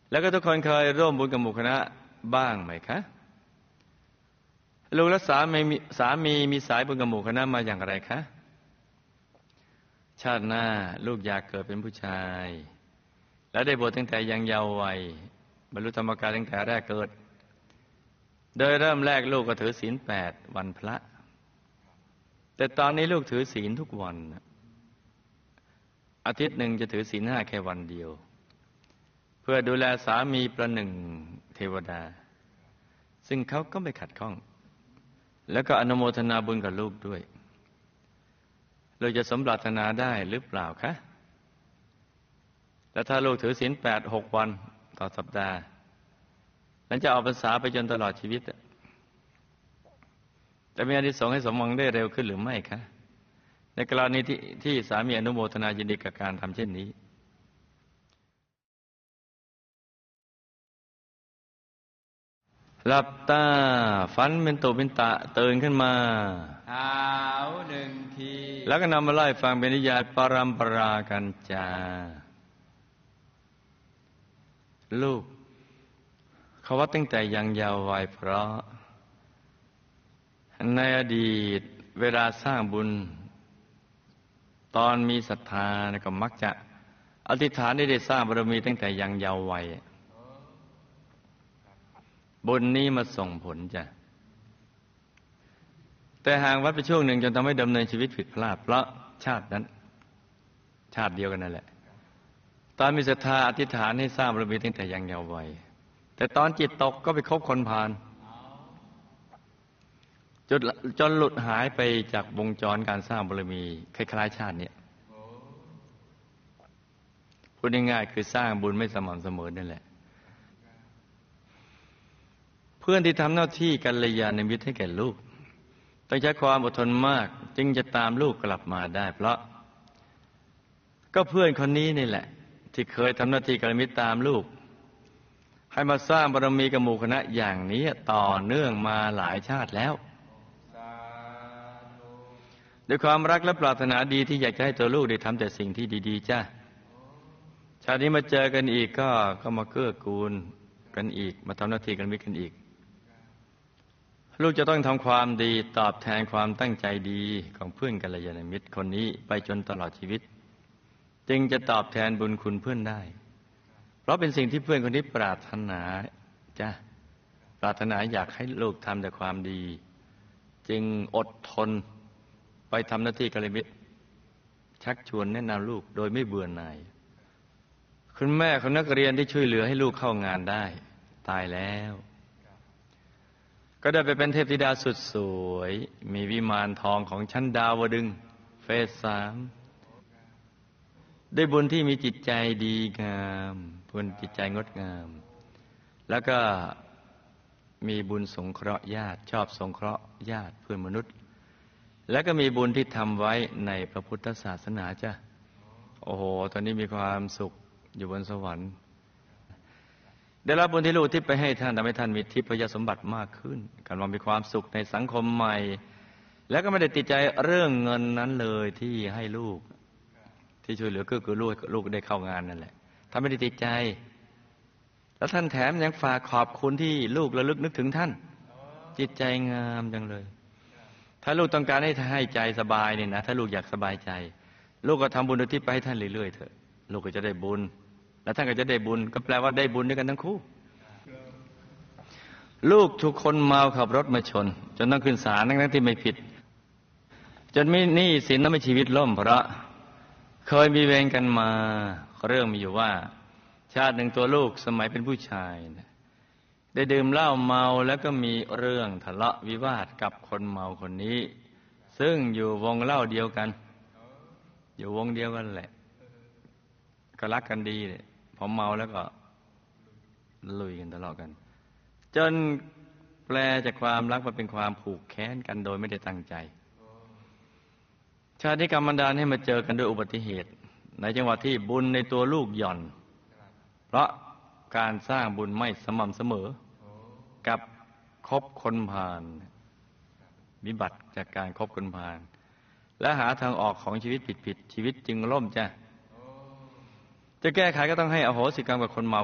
แล้วก็ทุกคนเคยร่วมบุญกับหมู่คณะบ้างไหมคะลูกและสามีมีสายบุญกับหมู่คณะมาอย่างไรคะชาติหน้าลูกอยากเกิดเป็นผู้ชายและได้บวชตั้งแต่ยังเยาว์วัยบรรลุธรรมกายตั้งแต่แรกเกิดโดยเริ่มแรกลูกก็ถือศีล 8วันพระแต่ตอนนี้ลูกถือศีลทุกวันอาทิตย์หนึ่งจะถือศีล 5แค่วันเดียวเพื่อดูแลสามีประหนึ่งเทวดาซึ่งเขาก็ไม่ขัดข้องแล้วก็อนุโมทนาบุญกับลูกด้วยเราจะสมปรารถนาได้หรือเปล่าคะแล้วถ้าลูกถือศีล 8 6 วันต่อสัปดาห์นั้นจะออกพรรษาไปจนตลอดชีวิตจะมีอานิสงส์ให้สมหวังได้เร็วขึ้นหรือไม่คะในกรณีที่สามีอนุโมทนายินดีกับการทำเช่นนี้หลับตาฝันเป็นตุเป็นตะตื่นขึ้นมาหาวหนึ่งทีแล้วก็นำมาไล่ฟังเป็นนิยายปรัมปรากันจาลูกเขาว่าตั้งแต่ยังเยาว์วัยเพราะในอดีตเวลาสร้างบุญตอนมีศรัทธาก็มักจะอธิษฐานได้สร้างบารมีตั้งแต่ยังเยาว์วัยบุญนี้มาส่งผลจ้ะแต่ห่างวัดไปช่วงหนึ่งจนทำให้ดำเนินชีวิตผิดพลาดเพราะชาตินั้นชาติเดียวกันนั่นแหละตอนมีศรัทธาอธิษฐานให้สร้างบารมีตั้งแต่ยังเยาว์วัยแต่ตอนจิตตกก็ไปคบคนพาลจนหลุดหายไปจากวงจรการสร้างบารมีคล้ายๆชาตินี้พูดง่ายๆคือสร้างบุญไม่สม่ำเสมอนั่นแหละเพื่อนที่ทำหน้าที่กัลยาณมิตรให้แก่ลูกต้องใช้ความอดทนมากจึงจะตามลูกกลับมาได้เพราะก็เพื่อนคนนี้นี่แหละที่เคยทำหน้าที่กัลยาณมิตรตามลูกให้มาสร้างบารมีกับหมู่คณะอย่างนี้ต่อเนื่องมาหลายชาติแล้วด้วยความรักและปรารถนาดีที่อยากจะให้ตัวลูกได้ทำแต่สิ่งที่ดีๆจ้ะชาตินี้มาเจอกันอีกก็มาเกื้อกูลกันอีกมาทำหน้าที่กัลยาณมิตรกันอีกลูกจะต้องทำความดีตอบแทนความตั้งใจดีของเพื่อนกัลยาณมิตรคนนี้ไปจนตลอดชีวิตจึงจะตอบแทนบุญคุณเพื่อนได้เพราะเป็นสิ่งที่เพื่อนคนนี้ปรารถนาจ้ะปรารถนาอยากให้ลูกทำแต่ความดีจึงอดทนไปทำหน้าที่กัลยาณมิตรชักชวนแนะนำลูกโดยไม่เบื่อหน่ายคุณแม่ของนักเรียนที่ช่วยเหลือให้ลูกเข้างานได้ตายแล้วก็ได้ไปเป็นเทพธิดาสุดสวยมีวิมานทองของชั้นดาวดึงส์เฟส 3ได้บุญที่มีจิตใจดีงามบุญจิตใจงดงามแล้วก็มีบุญสงเคราะห์ญาติชอบสงเคราะห์ญาติเพื่อนมนุษย์แล้วก็มีบุญที่ทำไว้ในพระพุทธศาสนาจ้ะโอ้โหตอนนี้มีความสุขอยู่บนสวรรค์ได้รับบุญที่ลูกทิพย์ไปให้ท่านทำให้ท่านมีทิพยสมบัติมากขึ้นการมีความสุขในสังคมใหม่แล้วก็ไม่ได้ติดใจเรื่องเงินนั้นเลยที่ให้ลูกที่ช่วยเหลือก็คือลูกได้เข้างานนั่นแหละท่านไม่ได้ติดใจแล้วท่านแถมยังฝากขอบคุณที่ลูกระลึกนึกถึงท่านจิตใจงามจังเลยถ้าลูกต้องการให้ใจสบายเนี่ยนะถ้าลูกอยากสบายใจลูกก็ทำบุญอุทิศไปให้ท่านเรื่อยๆเถอะลูกก็จะได้บุญแล้วท่านก็จะได้บุญก็แปลว่าได้บุญด้วยกันทั้งคู่ลูกถูกคนเมาขับรถมาชนจนต้องขึ้นศาลทั้งที่ไม่ผิดจนมีหนี้สินทำให้ชีวิตล่มเพราะเคยมีเวรกันมาเรื่องมีอยู่ว่าชาติหนึ่งตัวลูกสมัยเป็นผู้ชายได้ดื่มเหล้าเมาแล้วก็มีเรื่องทะเลาะวิวาทกับคนเมาคนนี้ซึ่งอยู่วงเหล้าเดียวกันอยู่วงเดียวกันแหละก็รักกันดีเลยพอเมาแล้วก็ลุยกันทะเลาะกันจนแปลจากความรักมาเป็นความผูกแค้นกันโดยไม่ได้ตั้งใจชาตินี้กรรมบันดาลให้มาเจอกันด้วยอุบัติเหตุในจังหวะที่บุญในตัวลูกหย่อนเพราะการสร้างบุญไม่สม่ำเสมอกับคบคนพาลวิบัติจากการคบคนพาลและหาทางออกของชีวิตผิดชีวิตจึงล่มจ้ะจะแก้ไขก็ต้องให้อโหสิกรรมกับคนเมา